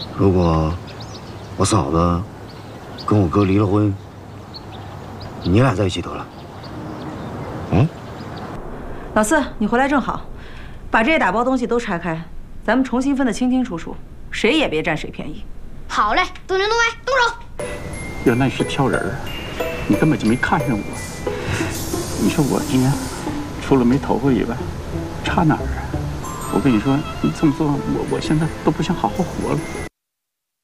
如果我嫂子跟我哥离了婚，你俩在一起得了。嗯？ 老四，你回来正好，把这些打包东西都拆开，咱们重新分得清清楚楚，谁也别占谁便宜。 好嘞，动静动歪，动手！ 原来是挑人儿，你根本就没看上我。你说我今天除了没头发以外，差哪儿啊？我跟你说，你这么做，我现在都不想好好活了。